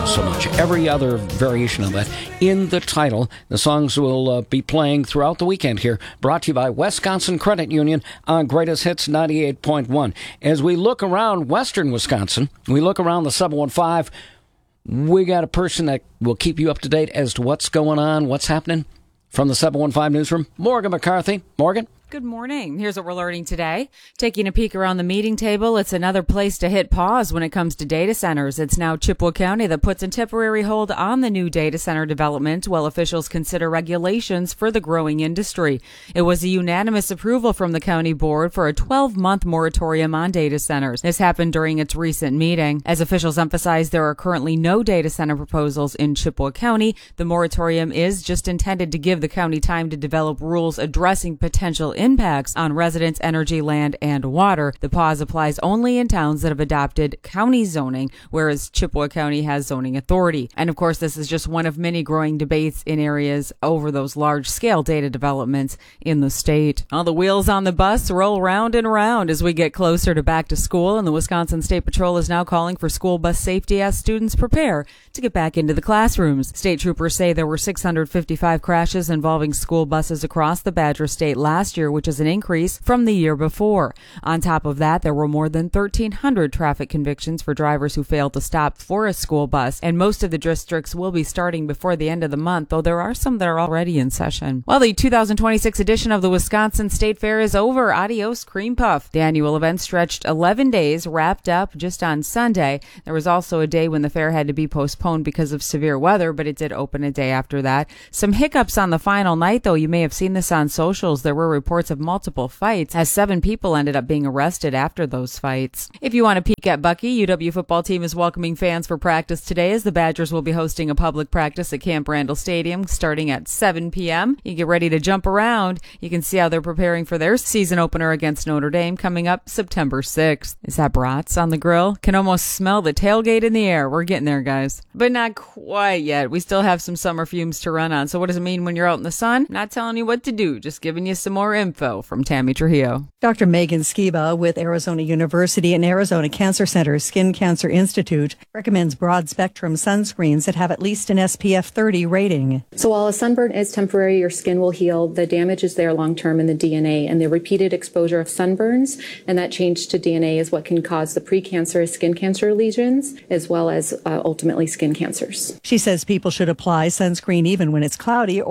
so much. Every other variation of that in the title. The songs will be playing throughout the weekend here. Brought to you by Wisconsin Credit Union on Greatest Hits 98.1. As we look around western Wisconsin, we look around the 715, we got a person that will keep you up to date as to what's going on, what's happening. From the 715 newsroom, Morgan McCarthy. Morgan? Good morning. Here's what we're learning today. Taking a peek around the meeting table, it's another place to hit pause when it comes to data centers. It's now Chippewa County that puts a temporary hold on the new data center development while officials consider regulations for the growing industry. It was a unanimous approval from the county board for a 12-month moratorium on data centers. This happened during its recent meeting. As officials emphasized, there are currently no data center proposals in Chippewa County. The moratorium is just intended to give the county time to develop rules addressing potential impacts on residents, energy, land, and water. The pause applies only in towns that have adopted county zoning, whereas Chippewa County has zoning authority. And of course, this is just one of many growing debates in areas over those large-scale data developments in the state. All the wheels on the bus roll round and around as we get closer to back to school, and the Wisconsin State Patrol is now calling for school bus safety as students prepare to get back into the classrooms. State troopers say there were 655 crashes involving school buses across the Badger State last year, which is an increase from the year before. On top of that, there were more than 1,300 traffic convictions for drivers who failed to stop for a school bus, and most of the districts will be starting before the end of the month, though there are some that are already in session. Well, the 2026 edition of the Wisconsin State Fair is over. Adios, Cream Puff. The annual event stretched 11 days, wrapped up just on Sunday. There was also a day when the fair had to be postponed because of severe weather, but it did open a day after that. Some hiccups on the final night, though. You may have seen this on socials. There were reports of multiple fights, as 7 people ended up being arrested after those fights. If you want to peek at Bucky, UW football team is welcoming fans for practice today as the Badgers will be hosting a public practice at Camp Randall Stadium starting at 7 p.m. You get ready to jump around. You can see how they're preparing for their season opener against Notre Dame coming up September 6th. Is that brats on the grill? Can almost smell the tailgate in the air. We're getting there, guys. But not quite yet. We still have some summer fumes to run on. So what does it mean when you're out in the sun? Not telling you what to do, just giving you some more info from Tammy Trujillo. Dr. Megan Skiba with Arizona University and Arizona Cancer Center's Skin Cancer Institute recommends broad-spectrum sunscreens that have at least an SPF 30 rating. So while a sunburn is temporary, your skin will heal. The damage is there long-term in the DNA, and the repeated exposure of sunburns and that change to DNA is what can cause the precancerous skin cancer lesions, as well as ultimately skin cancers. She says people should apply sunscreen even when it's cloudy